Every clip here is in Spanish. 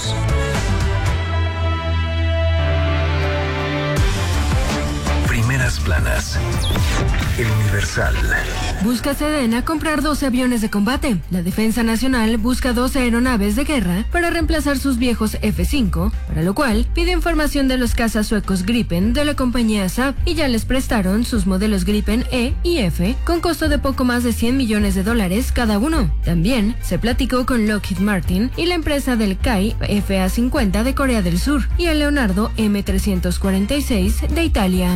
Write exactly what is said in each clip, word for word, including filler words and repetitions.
Continuamos. Primeras planas. El Universal. Busca Sedena comprar doce aviones de combate. La Defensa Nacional busca doce aeronaves de guerra para reemplazar sus viejos F cinco, para lo cual pide información de los cazas suecos Gripen de la compañía Saab y ya les prestaron sus modelos Gripen E y F con costo de poco más de cien millones de dólares cada uno. También se platicó con Lockheed Martin y la empresa del K A I F A cincuenta de Corea del Sur y el Leonardo M trescientos cuarenta y seis de Italia.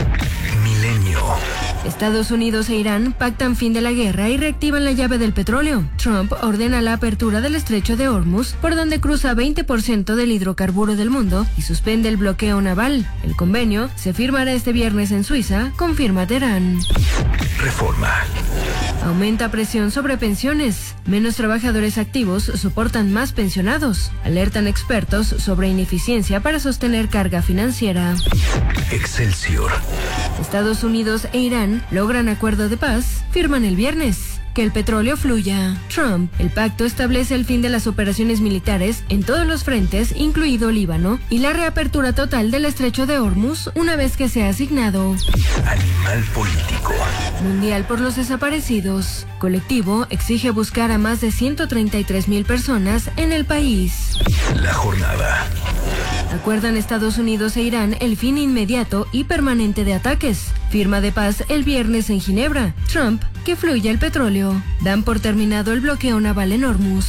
Milenio. Estados Unidos e Irán pactan fin de la guerra y reactivan la llave del petróleo. Trump ordena la apertura del estrecho de Hormuz, por donde cruza veinte por ciento del hidrocarburo del mundo, y suspende el bloqueo naval. El convenio se firmará este viernes en Suiza, confirma Teherán. Reforma. Aumenta presión sobre pensiones. Menos trabajadores activos soportan más pensionados. Alertan expertos sobre ineficiencia para sostener carga financiera. Excelsior. Estados Unidos e Irán logran acuerdo de paz, firman el viernes. Que el petróleo fluya. Trump. El pacto establece el fin de las operaciones militares en todos los frentes, incluido Líbano, y la reapertura total del estrecho de Hormuz una vez que sea asignado. Animal político. Mundial por los desaparecidos. Colectivo exige buscar a más de ciento treinta y tres mil personas en el país. La jornada. Acuerdan Estados Unidos e Irán el fin inmediato y permanente de ataques. Firma de paz el viernes en Ginebra. Trump, que fluya el petróleo. Dan por terminado el bloqueo naval en Hormuz.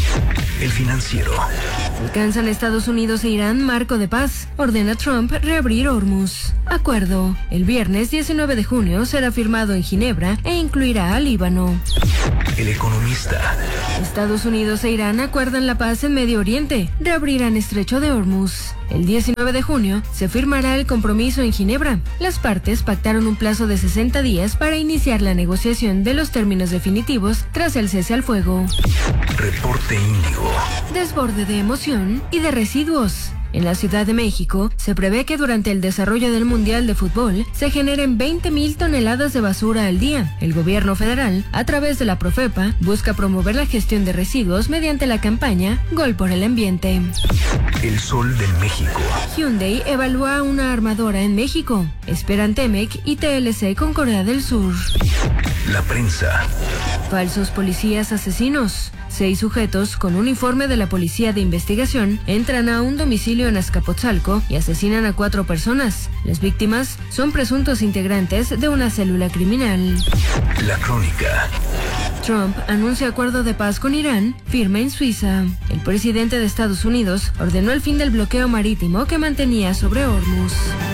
El Financiero. Alcanzan Estados Unidos e Irán marco de paz. Ordena Trump reabrir Hormuz. Acuerdo. El viernes diecinueve de junio será firmado en Ginebra e incluirá a Líbano. El Economista. Estados Unidos e Irán acuerdan la paz en Medio Oriente. Reabrirán estrecho de Hormuz. El diecinueve de junio se firmará el compromiso en Ginebra. Las partes pactaron un plazo de sesenta días para iniciar la negociación de los términos definitivos tras el cese al fuego. Reporte Índigo. Desborde de emoción y de residuos. En la Ciudad de México, se prevé que durante el desarrollo del Mundial de Fútbol se generen veinte mil toneladas de basura al día. El gobierno federal, a través de la Profepa, busca promover la gestión de residuos mediante la campaña Gol por el Ambiente. El Sol de México. Hyundai evalúa una armadora en México. Esperan Temec y T L C con Corea del Sur. La Prensa. Falsos policías asesinos. Seis sujetos con uniforme de la Policía de Investigación entran a un domicilio en Azcapotzalco y asesinan a cuatro personas. Las víctimas son presuntos integrantes de una célula criminal. La Crónica. Trump anuncia acuerdo de paz con Irán, firma en Suiza. El presidente de Estados Unidos ordenó el fin del bloqueo marítimo que mantenía sobre Hormuz.